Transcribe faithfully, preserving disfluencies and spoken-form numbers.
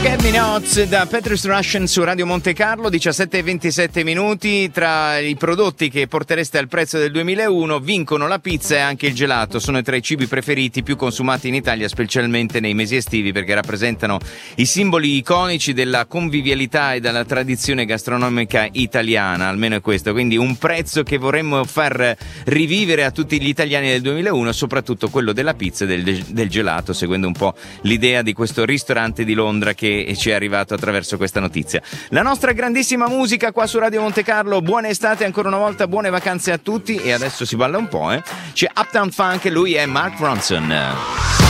Get Me Nuts da Petrus Russian su Radio Monte Carlo, diciassette e ventisette minuti. Tra i prodotti che portereste al prezzo del duemilauno vincono la pizza e anche il gelato. Sono tra i cibi preferiti più consumati in Italia, specialmente nei mesi estivi, perché rappresentano i simboli iconici della convivialità e della tradizione gastronomica italiana, almeno è questo. Quindi un prezzo che vorremmo far rivivere a tutti gli italiani del duemilauno, soprattutto quello della pizza e del, del gelato, seguendo un po' l'idea di questo ristorante di Londra che ci è arrivato attraverso questa notizia. La nostra grandissima musica qua su Radio Monte Carlo. Buona estate ancora una volta, buone vacanze a tutti, e adesso si balla un po', eh? C'è Uptown Funk e lui è Mark Ronson.